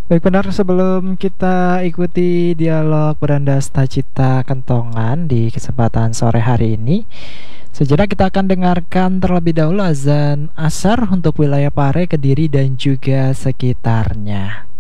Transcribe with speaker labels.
Speaker 1: Baik benar, sebelum kita ikuti dialog beranda Cita Kentongan di kesempatan sore hari ini, sejenak kita akan dengarkan terlebih dahulu azan asar untuk wilayah Pare, Kediri dan juga sekitarnya.